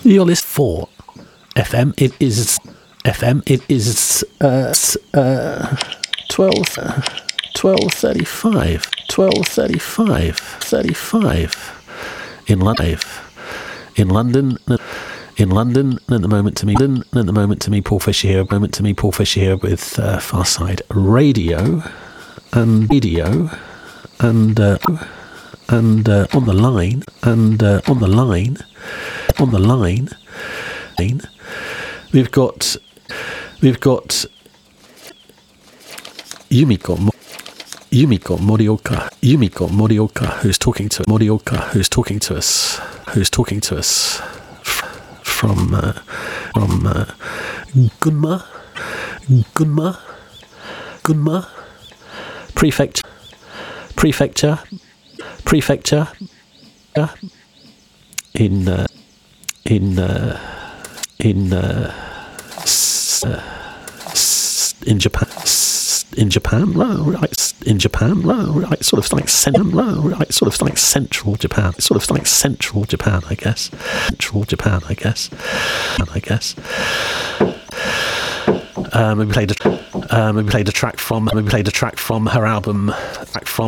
You're listening for FM. It is FM. It is 12:35 in London at the moment to me Paul Fisher here with Farside Radio and on the line we've got Yumiko Morioka who's talking to us from Gunma prefecture in Japan, sort of like central Japan, I guess. We played a track from her album.